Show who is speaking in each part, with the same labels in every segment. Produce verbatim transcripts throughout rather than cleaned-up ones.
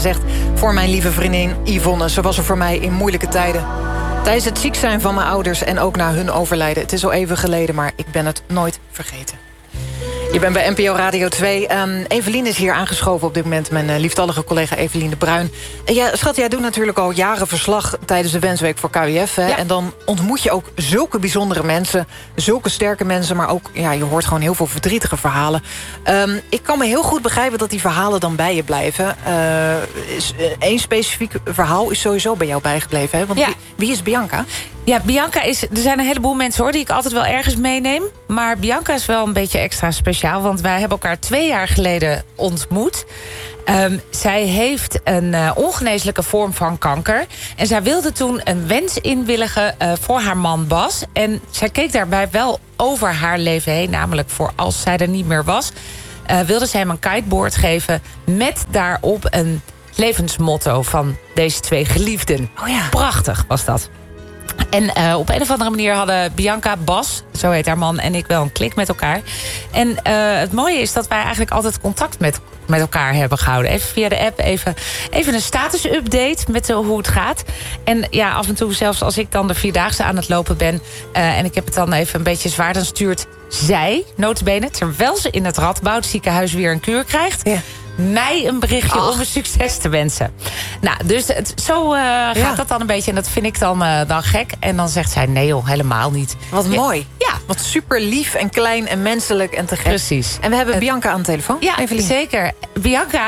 Speaker 1: zegt: voor mijn lieve vriendin Yvonne, ze was er voor mij in moeilijke tijden. Tijdens het ziek zijn van mijn ouders en ook na hun overlijden. Het is al even geleden, maar ik ben het nooit vergeten. Je bent bij N P O Radio twee. Um, Evelien is hier aangeschoven op dit moment. Mijn uh, lieftallige collega Evelien de Bruin. En ja, schat, jij doet natuurlijk al jaren verslag tijdens de Wensweek voor K W F. Hè? Ja. En dan ontmoet je ook zulke bijzondere mensen. Zulke sterke mensen, maar ook, ja, je hoort gewoon heel veel verdrietige verhalen. Um, ik kan me heel goed begrijpen dat die verhalen dan bij je blijven. Uh, is, uh, één specifiek verhaal is sowieso bij jou bijgebleven. Hè? Want
Speaker 2: ja.
Speaker 1: wie, wie is Bianca?
Speaker 2: Ja, Bianca is... Er zijn een heleboel mensen hoor die ik altijd wel ergens meeneem. Maar Bianca is wel een beetje extra speciaal. Want wij hebben elkaar twee jaar geleden ontmoet. Um, zij heeft een uh, ongeneeslijke vorm van kanker. En zij wilde toen een wens inwilligen uh, voor haar man Bas. En zij keek daarbij wel over haar leven heen. Namelijk voor als zij er niet meer was. Uh, wilde zij hem een kiteboard geven met daarop een levensmotto van deze twee geliefden.
Speaker 1: Oh ja.
Speaker 2: Prachtig was dat. En uh, op een of andere manier hadden Bianca, Bas, zo heet haar man, en ik wel een klik met elkaar. En uh, het mooie is dat wij eigenlijk altijd contact met, met elkaar hebben gehouden. Even via de app, even, even een status-update met uh, hoe het gaat. En ja, af en toe, zelfs als ik dan de Vierdaagse aan het lopen ben... Uh, en ik heb het dan even een beetje zwaar, dan stuurt zij, nota bene, terwijl ze in het Radboud ziekenhuis weer een kuur krijgt... Ja. mij een berichtje Ach. om een succes te wensen. Nou, dus het, zo uh, gaat ja. dat dan een beetje. En dat vind ik dan, uh, dan gek. En dan zegt zij, nee joh, helemaal niet.
Speaker 1: Wat ja. mooi.
Speaker 2: Ja.
Speaker 1: Wat super lief en klein en menselijk en te gek.
Speaker 2: Precies.
Speaker 1: En we hebben Bianca aan de telefoon.
Speaker 2: Ja, Evelien. Zeker. Bianca.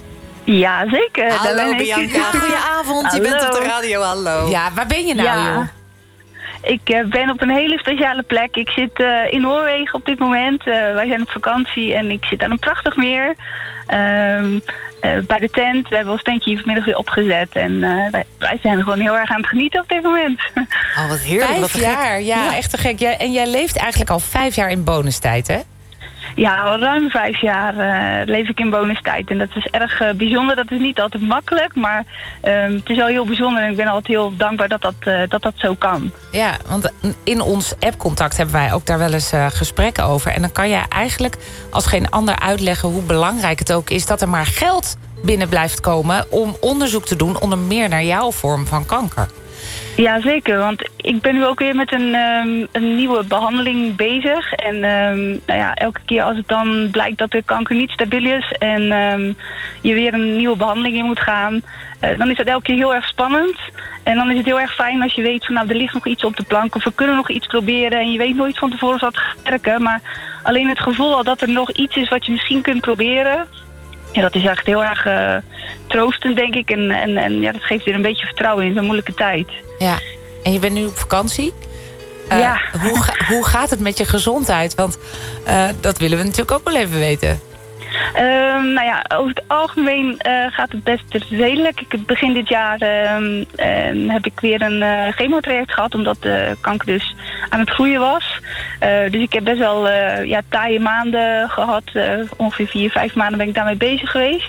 Speaker 3: Ja, zeker.
Speaker 1: Hallo Bianca. Goedenavond.
Speaker 3: Hallo.
Speaker 1: Je bent op de radio. Hallo.
Speaker 2: Ja, waar ben je nou,
Speaker 3: ja.
Speaker 2: joh?
Speaker 3: Ik uh, ben op een hele speciale plek. Ik zit uh, in Noorwegen op dit moment. Uh, wij zijn op vakantie en ik zit aan een prachtig meer. Um, uh, bij de tent. We hebben ons tentje hier vanmiddag weer opgezet. En uh, wij, wij zijn gewoon heel erg aan het genieten op dit moment.
Speaker 1: Oh, wat heerlijk.
Speaker 2: Vijf
Speaker 1: wat
Speaker 2: jaar, ja, ja, echt te gek. Jij, en jij leeft eigenlijk al vijf jaar in bonustijd, hè?
Speaker 3: Ja, al ruim vijf jaar uh, leef ik in bonustijd. En dat is erg uh, bijzonder. Dat is niet altijd makkelijk, maar um, het is wel heel bijzonder. En ik ben altijd heel dankbaar dat dat, uh, dat, dat zo kan.
Speaker 2: Ja, want in ons appcontact hebben wij ook daar wel eens uh, gesprekken over. En dan kan jij eigenlijk als geen ander uitleggen hoe belangrijk het ook is... dat er maar geld binnen blijft komen om onderzoek te doen... onder meer naar jouw vorm van kanker.
Speaker 3: Ja, zeker. Want ik ben nu ook weer met een, um, een nieuwe behandeling bezig. En um, nou ja, elke keer als het dan blijkt dat de kanker niet stabiel is... en um, je weer een nieuwe behandeling in moet gaan... Uh, dan is dat elke keer heel erg spannend. En dan is het heel erg fijn als je weet van... nou, er ligt nog iets op de plank of we kunnen nog iets proberen... en je weet nooit van tevoren of dat gaat werken. Maar alleen het gevoel al dat er nog iets is wat je misschien kunt proberen... ja, dat is echt heel erg uh, troostend, denk ik. En, en, en ja, dat geeft weer een beetje vertrouwen in zo'n moeilijke tijd. Ja,
Speaker 2: en je bent nu op vakantie. Uh,
Speaker 3: ja.
Speaker 2: Hoe, ga, hoe gaat het met je gezondheid? Want uh, dat willen we natuurlijk ook wel even weten.
Speaker 3: Um, nou ja, over het algemeen uh, gaat het best redelijk. Ik heb begin dit jaar um, um, heb ik weer een uh, chemotraject gehad... omdat de kanker dus aan het groeien was. Uh, dus ik heb best wel uh, ja, taaie maanden gehad. Uh, ongeveer vier, vijf maanden ben ik daarmee bezig geweest.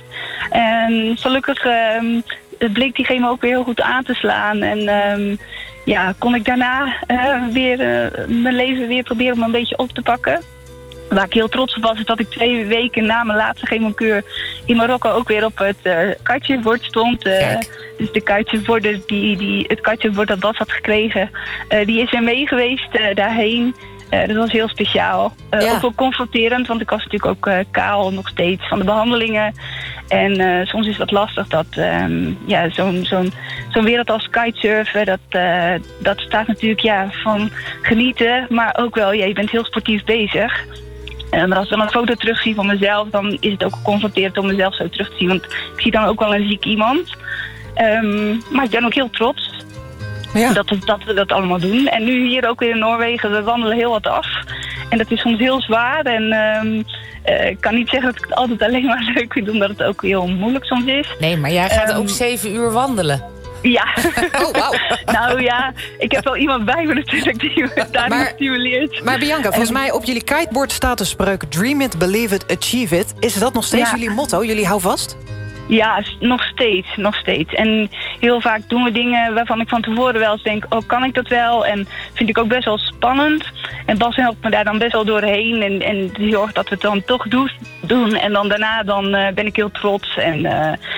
Speaker 3: En gelukkig um, bleek die chemo ook weer heel goed aan te slaan. En um, ja, kon ik daarna uh, weer uh, mijn leven weer proberen om een beetje op te pakken. Waar ik heel trots op was, is dat ik twee weken na mijn laatste chemokuur in Marokko ook weer op het uh, katjebord stond. Uh, dus de katjeborden, die, die, het katjebord dat Bas had gekregen, uh, die is er mee geweest uh, daarheen. Uh, dat was heel speciaal. Uh, ja. Ook wel confronterend, want ik was natuurlijk ook uh, kaal nog steeds van de behandelingen. En uh, soms is het wat lastig dat um, ja, zo'n zo'n zo'n wereld als kitesurfen, dat, uh, dat staat natuurlijk ja, van genieten, maar ook wel, ja, je bent heel sportief bezig. En als ik dan een foto terugzie van mezelf, dan is het ook confronterend om mezelf zo terug te zien. Want ik zie dan ook wel een ziek iemand. Um, maar ik ben ook heel trots ja. dat, we, dat we dat allemaal doen. En nu hier ook weer in Noorwegen, we wandelen heel wat af. En dat is soms heel zwaar. En um, uh, ik kan niet zeggen dat ik het altijd alleen maar leuk vind, omdat het ook heel moeilijk soms is.
Speaker 2: Nee, maar jij gaat um, ook zeven uur wandelen.
Speaker 3: Ja.
Speaker 1: Oh, wauw.
Speaker 3: Nou ja, ik heb wel iemand bij me natuurlijk die me daarin stimuleert.
Speaker 1: Maar Bianca, volgens mij op jullie kiteboard staat de spreuk... Dream it, believe it, achieve it. Is dat nog steeds ja. jullie motto? Jullie hou vast?
Speaker 3: Ja, nog steeds, nog steeds. En heel vaak doen we dingen waarvan ik van tevoren wel eens denk... oh, kan ik dat wel? En vind ik ook best wel spannend. En Bas helpt me daar dan best wel doorheen. En, en die zorgt dat we het dan toch doen. En dan daarna dan, uh, ben ik heel trots. En, uh,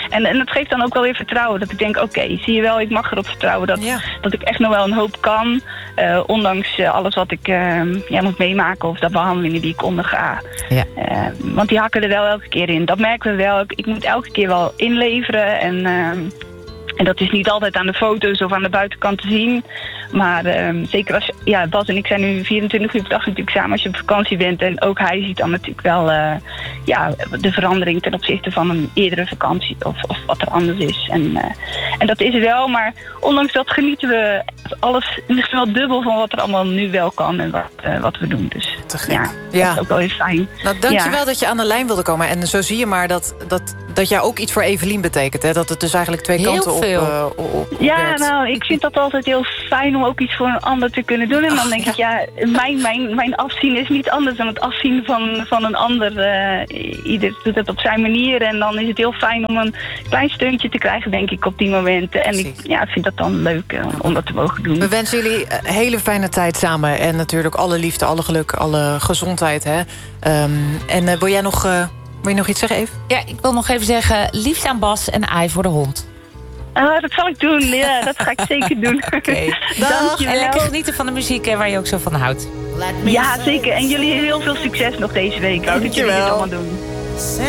Speaker 3: En, en dat geeft dan ook wel weer vertrouwen. Dat ik denk, oké, okay, zie je wel, ik mag erop vertrouwen dat,
Speaker 1: ja.
Speaker 3: dat ik echt nog wel een hoop kan. Uh, ondanks uh, alles wat ik uh, ja, moet meemaken of de behandelingen die ik onderga.
Speaker 2: Ja.
Speaker 3: Uh, want die hakken er wel elke keer in. Dat merken we wel. Ik, ik moet elke keer wel inleveren. En, uh, en dat is niet altijd aan de foto's of aan de buitenkant te zien. Maar um, zeker als je, ja, Bas en ik zijn nu vierentwintig uur per dag natuurlijk samen als je op vakantie bent. En ook hij ziet dan natuurlijk wel uh, ja, de verandering ten opzichte van een eerdere vakantie of, of wat er anders is. En, uh, en dat is er wel, maar ondanks dat genieten we alles misschien wel dubbel van wat er allemaal nu wel kan en wat, uh, wat we doen. Dus
Speaker 1: te gek.
Speaker 3: Ja, dat
Speaker 1: ja.
Speaker 3: is ook wel heel fijn.
Speaker 1: Nou, dankjewel
Speaker 3: ja.
Speaker 1: dat je aan de lijn wilde komen. En zo zie je maar dat, dat, dat jij ook iets voor Evelien betekent. Hè? Dat het dus eigenlijk twee
Speaker 2: heel
Speaker 1: kanten op,
Speaker 2: veel.
Speaker 1: uh, op, op
Speaker 3: Ja,
Speaker 1: werkt.
Speaker 3: nou, ik vind dat altijd heel fijn om ook iets voor een ander te kunnen doen. En dan
Speaker 1: Ach,
Speaker 3: denk ik, ja, mijn, mijn, mijn afzien is niet anders dan het afzien van, van een ander. Uh, ieder doet het op zijn manier. En dan is het heel fijn om een klein steuntje te krijgen, denk ik, op die momenten. En ik ja, vind dat dan leuk uh, om dat te mogen doen.
Speaker 1: We wensen jullie een hele fijne tijd samen. En natuurlijk alle liefde, alle geluk, alle gezondheid. Hè? Um, en uh, wil jij nog, uh, wil je nog iets zeggen, Eve?
Speaker 2: Ja, ik wil nog even zeggen, liefst aan Bas en Ai voor de hond.
Speaker 3: Uh, dat zal ik doen, ja, dat ga ik zeker doen.
Speaker 1: Oké, okay.
Speaker 3: Dankjewel.
Speaker 2: En lekker genieten van de muziek en waar je ook zo van houdt.
Speaker 3: Ja, zeker. En jullie heel veel succes nog deze week.
Speaker 1: Dankjewel.
Speaker 3: Dat jullie dit allemaal doen.